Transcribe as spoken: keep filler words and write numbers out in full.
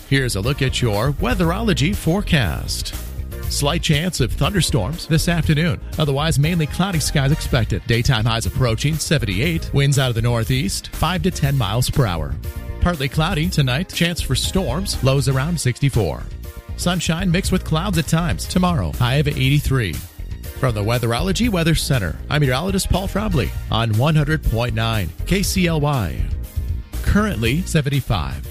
Here's a look at your Weatherology forecast. Slight chance of thunderstorms this afternoon. Otherwise, mainly cloudy skies expected. Daytime highs approaching seventy-eight. Winds out of the northeast, five to ten miles per hour. Partly cloudy tonight. Chance for storms. Lows around sixty-four. Sunshine mixed with clouds at times. Tomorrow, high of eighty-three. From the Weatherology Weather Center, I'm meteorologist Paul Trombley on one hundred point nine K C L Y. Currently seventy-five.